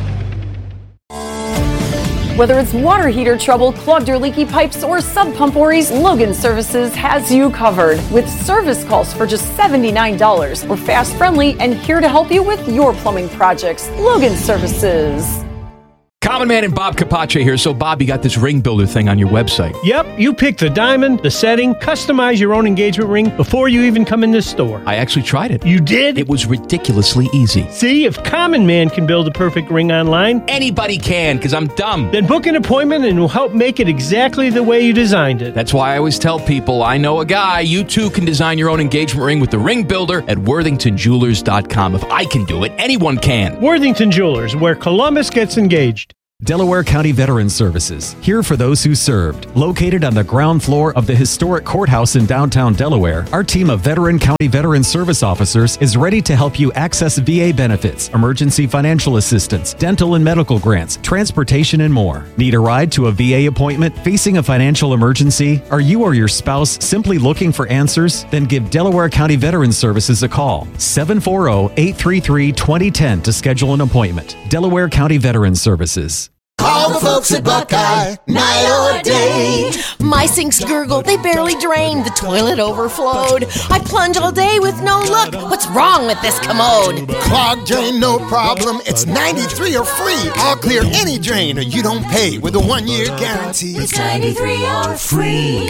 Whether it's water heater trouble, clogged or leaky pipes, or sub pump worries, Logan Services has you covered. With service calls for just seventy-nine dollars. We're fast, friendly, and here to help you with your plumbing projects. Logan Services. Common Man and Bob Capace here. So, Bob, you got this ring builder thing on your website. Yep, you pick the diamond, the setting, customize your own engagement ring before you even come in this store. I actually tried it. You did? It was ridiculously easy. See, if Common Man can build a perfect ring online, anybody can, because I'm dumb. Then book an appointment and we'll help make it exactly the way you designed it. That's why I always tell people, I know a guy. You too can design your own engagement ring with the Ring Builder at worthington jewelers dot com. If I can do it, anyone can. Worthington Jewelers, where Columbus gets engaged. Delaware County Veterans Services, here for those who served. Located on the ground floor of the historic courthouse in downtown Delaware, our team of veteran county veteran service officers is ready to help you access V A benefits, emergency financial assistance, dental and medical grants, transportation, and more. Need a ride to a V A appointment? Facing a financial emergency? Are you or your spouse simply looking for answers? Then give Delaware County Veterans Services a call. seven four zero, eight three three, two zero one zero to schedule an appointment. Delaware County Veterans Services. Call the folks at Buckeye, night or day. My sinks gurgle, they barely drain. The toilet overflowed. I plunge all day with no luck. What's wrong with this commode? Clogged drain, no problem. It's ninety-three or free. I'll clear any drain or you don't pay with a one-year guarantee. It's ninety-three or free.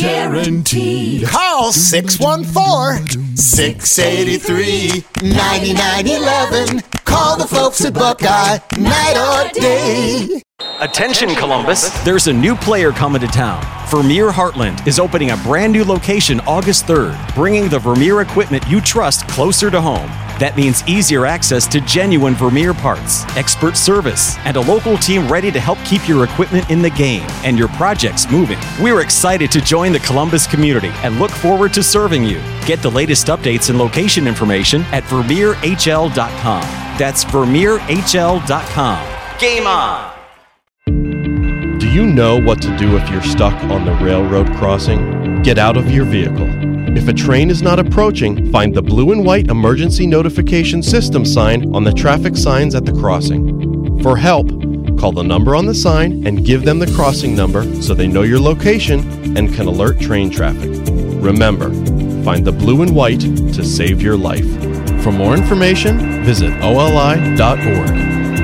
Guaranteed. Call six one four, six eight three, nine nine one one. Call the folks at Buckeye, night or day. Attention Columbus, there's a new player coming to town. Vermeer Heartland is opening a brand new location August third, bringing the Vermeer equipment you trust closer to home. That means easier access to genuine Vermeer parts, expert service, and a local team ready to help keep your equipment in the game and your projects moving. We're excited to join the Columbus community and look forward to serving you. Get the latest updates and location information at vermeer h l dot com. That's vermeer h l dot com. Game on! Do you know what to do if you're stuck on the railroad crossing? Get out of your vehicle. If a train is not approaching, find the blue and white emergency notification system sign on the traffic signs at the crossing. For help, call the number on the sign and give them the crossing number so they know your location and can alert train traffic. Remember, find the blue and white to save your life. For more information, visit O L I dot org.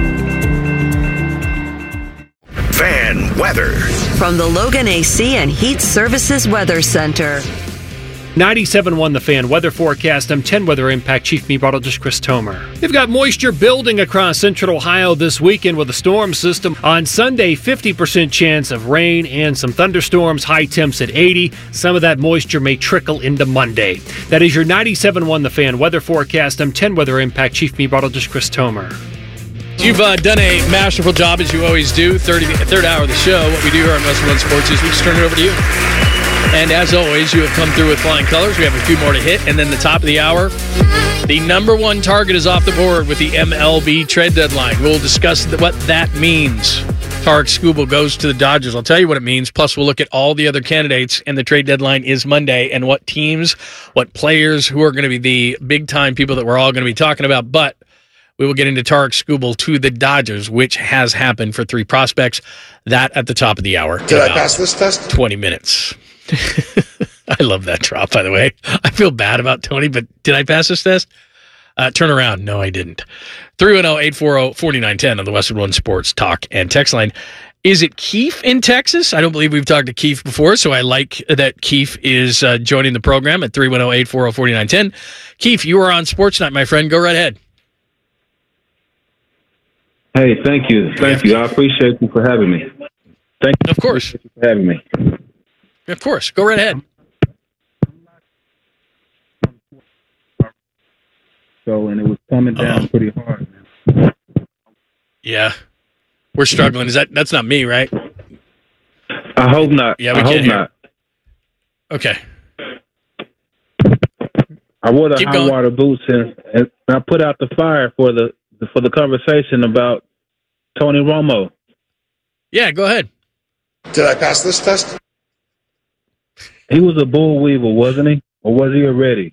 Fan weather. From the Logan A C and Heat Services Weather Center. ninety-seven point one The Fan weather forecast. I'm ten Weather Impact Chief Meteorologist Chris Tomer. They've got moisture building across central Ohio this weekend with a storm system. On Sunday, fifty percent chance of rain and some thunderstorms, high temps at eighty. Some of that moisture may trickle into Monday. That is your ninety-seven point one The Fan weather forecast. I'm ten Weather Impact Chief Meteorologist Chris Tomer. You've uh, done a masterful job, as you always do. thirty, third hour of the show. What we do here on Western Run Sports is we just turn it over to you. And as always, you have come through with flying colors. We have a few more to hit. And then the top of the hour, the number one target is off the board with the M L B trade deadline. We'll discuss what that means. Tarek Skubal goes to the Dodgers. I'll tell you what it means. Plus, we'll look at all the other candidates. And the trade deadline is Monday. And what teams, what players, who are going to be the big-time people that we're all going to be talking about. But we will get into Tarek Skubal to the Dodgers, which has happened for three prospects. That at the top of the hour. Did I pass this test? twenty minutes. I love that drop, by the way. I feel bad about Tony, but did I pass this test? Uh, turn around. No, I didn't. three one zero, eight four zero, four nine one zero on the Westwood One Sports Talk and text line. Is it Keith in Texas? I don't believe we've talked to Keith before, so I like that Keith is uh, joining the program at three one zero, eight four zero, four nine one zero. Keith, you are on Sports Night, my friend. Go right ahead. Hey, thank you. Thank you. I appreciate you for having me. Thank you. Of course. Thank you for having me. Of course. Go right ahead. So, and it was coming down uh-huh. pretty hard. Yeah. We're struggling. Is that that's not me, right? I hope not. Yeah, we I can't hope hear. not. Okay. I wore the Keep hot going. water boots and, and I put out the fire for the for the conversation about Tony Romo. Yeah, go ahead. Did I pass this test? He was a bull weaver, wasn't he? Or was he already?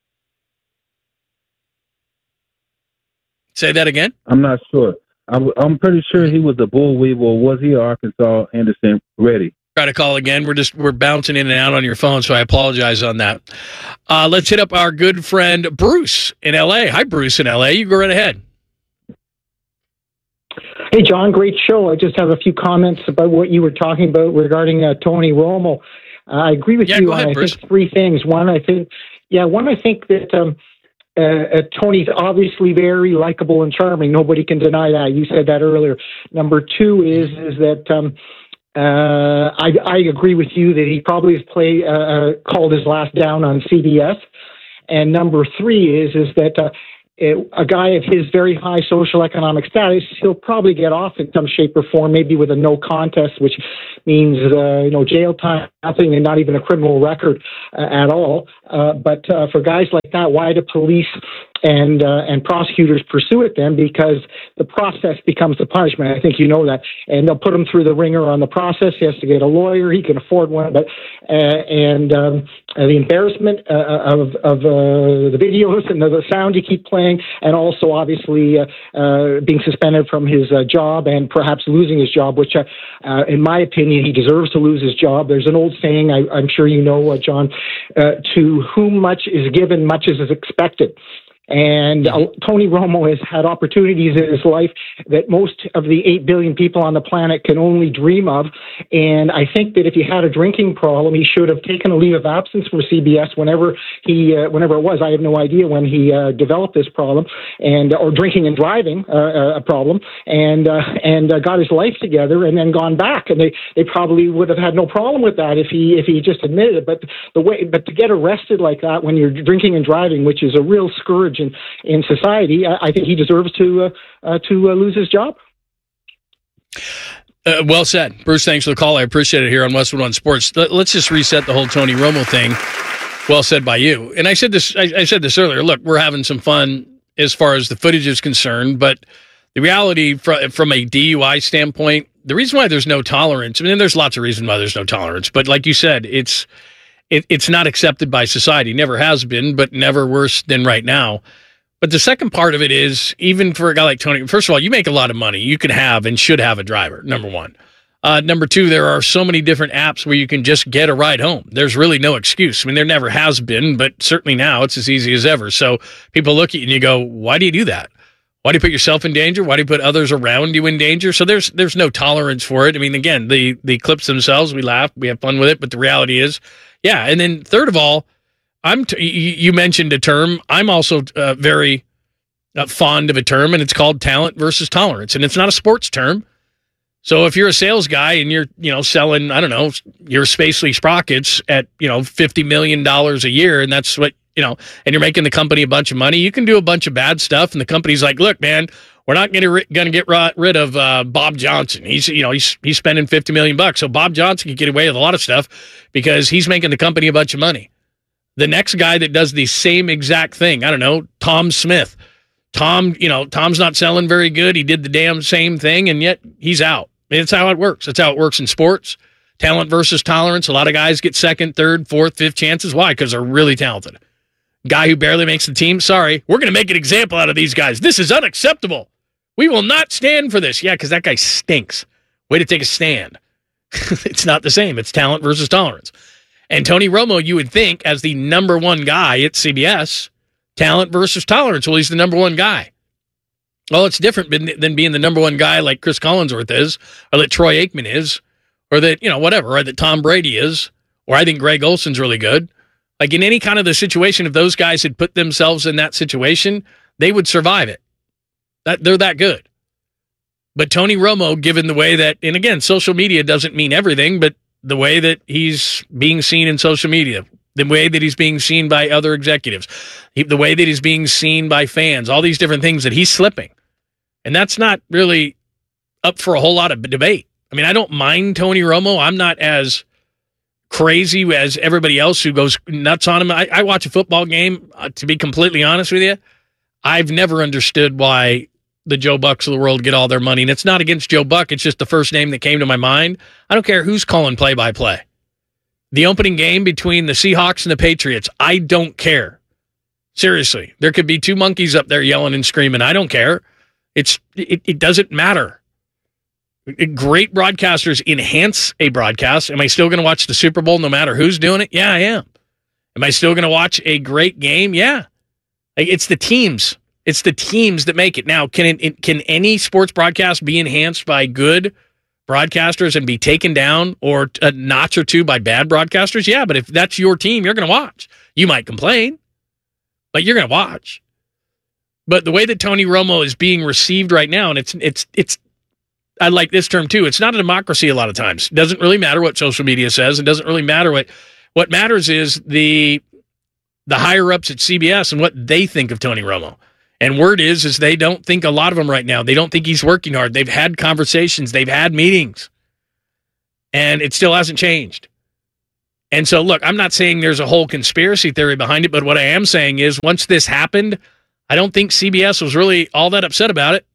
Say that again? I'm not sure. I'm, I'm pretty sure he was a bull weaver, or was he Arkansas Anderson ready? Try to call again. We're just we're bouncing in and out on your phone, so I apologize on that. Uh, let's hit up our good friend Bruce in L A. Hi, Bruce in L A. You go right ahead. Hey, John, great show. I just have a few comments about what you were talking about regarding uh, Tony Romo. Uh, I agree with yeah, you go ahead, on, I Bruce. think, three things. One, I think, yeah, one, I think that um, uh, uh, Tony's obviously very likable and charming. Nobody can deny that. You said that earlier. Number two is is that um, uh, I, I agree with you that he probably has play, uh, uh, called his last down on C B S. And number three is is that uh, a guy of his very high social economic status, he'll probably get off in some shape or form, maybe with a no contest, which means uh, you know jail time, nothing, and not even a criminal record uh, at all. Uh, but uh, for guys like that, why do police and uh, and prosecutors pursue it then? Because the process becomes the punishment. I think you know that, and they'll put him through the ringer on the process. He has to get a lawyer. He can afford one, but uh, and um, uh, the embarrassment uh, of of uh, the videos and the, the sound you keep playing, and also obviously uh, uh, being suspended from his uh, job and perhaps losing his job, which uh, uh, in my opinion he deserves to lose his job. There's an old saying, I, I'm sure you know, uh, John, uh, to whom much is given, much is expected. And uh, Tony Romo has had opportunities in his life that most of the eight billion people on the planet can only dream of. And I think that if he had a drinking problem, he should have taken a leave of absence from C B S whenever he, uh, whenever it was. I have no idea when he uh, developed this problem, and or drinking and driving uh, a problem, and uh, and uh, got his life together, and then gone back. And they, they probably would have had no problem with that if he if he just admitted it. But the way, but to get arrested like that when you're drinking and driving, which is a real scourge in, in society, I, I think he deserves to uh, uh, to uh, lose his job. Uh, well said. Bruce, thanks for the call. I appreciate it here on Westwood One Sports. Let, let's just reset the whole Tony Romo thing. Well said by you. And I said this I, I said this earlier. Look, we're having some fun as far as the footage is concerned, but the reality from, from a D U I standpoint, the reason why there's no tolerance, I mean, there's lots of reasons why there's no tolerance, but like you said, it's it, it's not accepted by society. Never has been, but never worse than right now. But the second part of it is, even for a guy like Tony, first of all, you make a lot of money. You can have and should have a driver, number one. Uh, number two, there are so many different apps where you can just get a ride home. There's really no excuse. I mean, there never has been, but certainly now it's as easy as ever. So people look at you and you go, why do you do that? Why do you put yourself in danger? Why do you put others around you in danger? So there's there's no tolerance for it. I mean, again, the, the clips themselves, we laugh, we have fun with it, but the reality is, yeah. And then third of all, I'm t- you mentioned a term. I'm also uh, very uh, fond of a term, and it's called talent versus tolerance. And it's not a sports term. So if you're a sales guy and you're, you know, selling, I don't know, your Spacely sprockets at, you know, fifty million dollars a year, and that's what, you know, and you're making the company a bunch of money, you can do a bunch of bad stuff. And the company's like, look, man, we're not going to going to get rid of uh, Bob Johnson. He's, you know, he's he's spending fifty million bucks. So Bob Johnson can get away with a lot of stuff because he's making the company a bunch of money. The next guy that does the same exact thing, I don't know, Tom Smith. Tom, you know, Tom's not selling very good. He did the damn same thing, and yet he's out. I mean, it's how it works. That's how it works in sports. Talent versus tolerance. A lot of guys get second, third, fourth, fifth chances. Why? Because they're really talented. Guy who barely makes the team, sorry, we're going to make an example out of these guys. This is unacceptable. We will not stand for this. Yeah, because that guy stinks. Way to take a stand. It's not the same. It's talent versus tolerance. And Tony Romo, you would think, as the number one guy at C B S, talent versus tolerance. Well, he's the number one guy. Well, it's different than being the number one guy like Chris Collinsworth is, or that Troy Aikman is, or that, you know, whatever, or that Tom Brady is, or I think Greg Olson's really good. Like in any kind of the situation, if those guys had put themselves in that situation, they would survive it. That they're that good. But Tony Romo, given the way that, and again, social media doesn't mean everything, but the way that he's being seen in social media, the way that he's being seen by other executives, the way that he's being seen by fans, all these different things, that he's slipping. And that's not really up for a whole lot of debate. I mean, I don't mind Tony Romo. I'm not as crazy as everybody else who goes nuts on him. I, I watch a football game, uh, to be completely honest with you. I've never understood why the Joe Bucks of the world get all their money. And it's not against Joe Buck. It's just the first name that came to my mind. I don't care who's calling play-by-play. The opening game between the Seahawks and the Patriots, I don't care. Seriously. There could be two monkeys up there yelling and screaming. I don't care. It's it, it doesn't matter. Great broadcasters enhance a broadcast. Am I still going to watch the Super Bowl no matter who's doing it? Yeah, I am. Am I still going to watch a great game? Yeah. It's the teams. It's the teams that make it. Now, can it, it, can any sports broadcast be enhanced by good broadcasters and be taken down or a notch or two by bad broadcasters? Yeah, but if that's your team, you're going to watch. You might complain, but you're going to watch. But the way that Tony Romo is being received right now, and it's it's it's I like this term too. It's not a democracy a lot of times. It doesn't really matter what social media says. It doesn't really matter what what matters is the the higher ups at C B S and what they think of Tony Romo. And word is, is they don't think a lot of him right now. They don't think he's working hard. They've had conversations. They've had meetings. And it still hasn't changed. And so, look, I'm not saying there's a whole conspiracy theory behind it, but what I am saying is once this happened, I don't think C B S was really all that upset about it.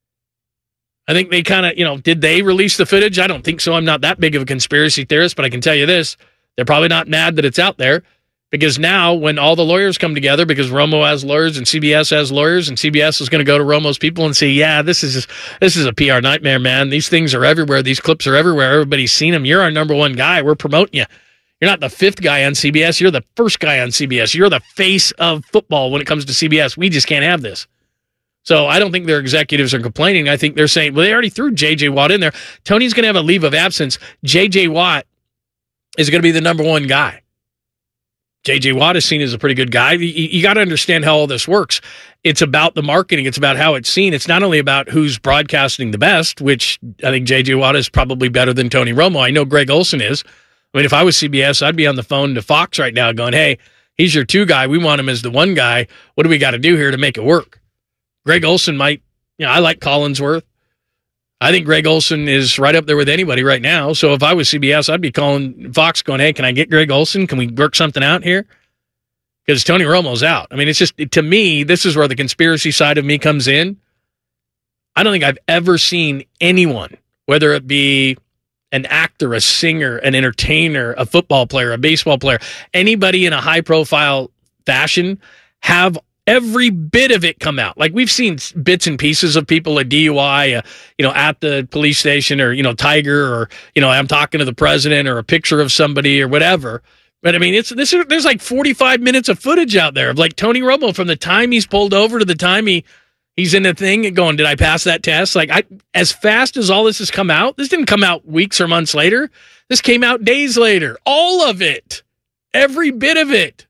I think they kind of, you know, did they release the footage? I don't think so. I'm not that big of a conspiracy theorist, but I can tell you this. They're probably not mad that it's out there. Because now when all the lawyers come together, because Romo has lawyers and C B S has lawyers, and C B S is going to go to Romo's people and say, yeah, this is this is a P R nightmare, man. These things are everywhere. These clips are everywhere. Everybody's seen them. You're our number one guy. We're promoting you. You're not the fifth guy on C B S. You're the first guy on C B S. You're the face of football when it comes to C B S. We just can't have this. So I don't think their executives are complaining. I think they're saying, well, they already threw J J. Watt in there. Tony's going to have a leave of absence. J J. Watt is going to be the number one guy. J J. Watt is seen as a pretty good guy. You, you got to understand how all this works. It's about the marketing. It's about how it's seen. It's not only about who's broadcasting the best, which I think J J. Watt is probably better than Tony Romo. I know Greg Olsen is. I mean, if I was C B S, I'd be on the phone to Fox right now going, hey, he's your two guy. We want him as the one guy. What do we got to do here to make it work? Greg Olsen might, you know, I like Collinsworth. I think Greg Olsen is right up there with anybody right now. So if I was C B S, I'd be calling Fox going, hey, can I get Greg Olsen? Can we work something out here? Because Tony Romo's out. I mean, it's just, to me, this is where the conspiracy side of me comes in. I don't think I've ever seen anyone, whether it be an actor, a singer, an entertainer, a football player, a baseball player, anybody in a high-profile fashion, have every bit of it come out. Like we've seen bits and pieces of people, a D U I, uh, you know, at the police station, or, you know, Tiger, or, you know, I'm talking to the president, or a picture of somebody or whatever. But I mean, it's this. Is, there's like forty-five minutes of footage out there of like Tony Romo from the time he's pulled over to the time he he's in the thing and going, did I pass that test? Like I, as fast as all this has come out, this didn't come out weeks or months later. This came out days later. All of it, every bit of it.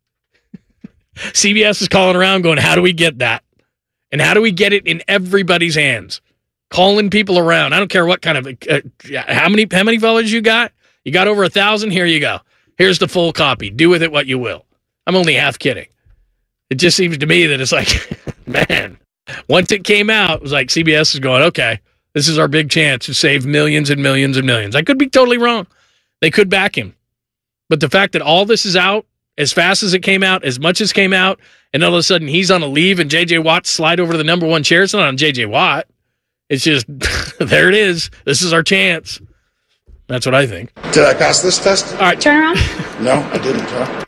C B S is calling around going, how do we get that? And how do we get it in everybody's hands? Calling people around. I don't care what kind of, uh, how many how many followers you got? You got over a thousand? Here you go. Here's the full copy. Do with it what you will. I'm only half kidding. It just seems to me that it's like, man, once it came out, it was like C B S is going, okay, this is our big chance to save millions and millions and millions. I could be totally wrong. They could back him. But the fact that all this is out, as fast as it came out, as much as came out, and all of a sudden he's on a leave and J J. Watt slide over to the number one chair. It's not on J J. Watt. It's just, there it is. This is our chance. That's what I think. Did I pass this test? All right. Turn around. No, I didn't. Huh?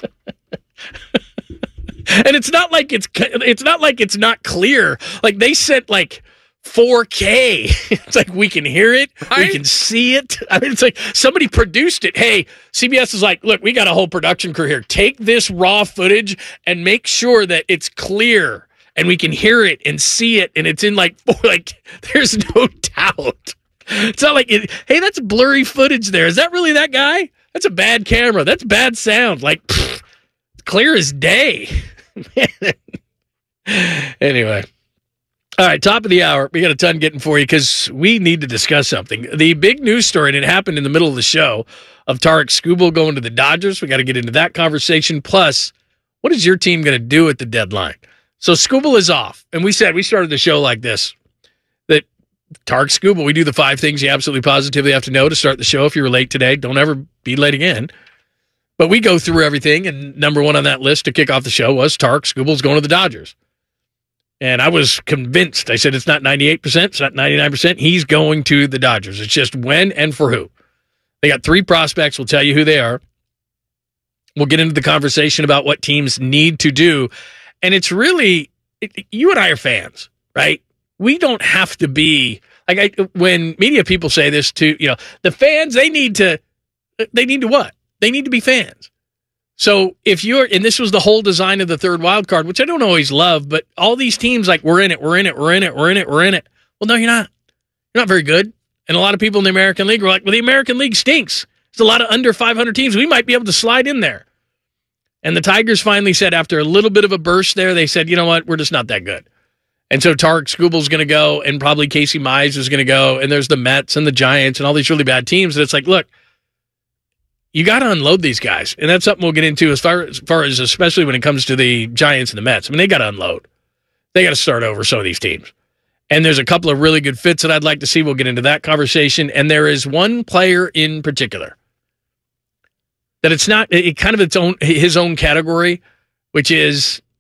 And it's not like it's it's not like it's not clear. Like they sent like four K. It's like we can hear it, we can see it. I mean, it's like somebody produced it. Hey, C B S is like, look, we got a whole production crew here. Take this raw footage and make sure that it's clear and we can hear it and see it, and it's in like like there's no doubt. It's not like it, hey, that's blurry footage there. Is that really that guy? That's a bad camera. That's bad sound. Like pfft, clear as day. Anyway. All right, top of the hour. We got a ton getting for you because we need to discuss something. The big news story, and it happened in the middle of the show, of Tarek Skubal going to the Dodgers. We got to get into that conversation. Plus, what is your team going to do at the deadline? So Skubal is off. And we said, we started the show like this, that Tarek Skubal, we do the five things you absolutely positively have to know to start the show. If you were late today, don't ever be late again. But we go through everything, and number one on that list to kick off the show was Tarek Skubal's going to the Dodgers. And I was convinced. I said it's not ninety-eight percent, it's not ninety-nine percent. He's going to the Dodgers. It's just when and for who. They got three prospects. We'll tell you who they are. We'll get into the conversation about what teams need to do. And it's really, it, you and I are fans, right? We don't have to be, like I, when media people say this to, you know, the fans, they need to, they need to what? They need to be fans. So if you're, and this was the whole design of the third wild card, which I don't always love, but all these teams like, we're in it, we're in it, we're in it, we're in it, we're in it. Well, no, you're not. You're not very good. And a lot of people in the American League were like, well, the American League stinks. There's a lot of under five hundred teams. We might be able to slide in there. And the Tigers finally said, after a little bit of a burst there, they said, you know what, we're just not that good. And so Tarek Skubal's going to go, and probably Casey Mize is going to go, and there's the Mets and the Giants and all these really bad teams. And it's like, look, you got to unload these guys. And that's something we'll get into as far, as far as, especially when it comes to the Giants and the Mets. I mean, they got to unload. They got to start over some of these teams. And there's a couple of really good fits that I'd like to see. We'll get into that conversation. And there is one player in particular that it's not, it kind of its own, his own category, which is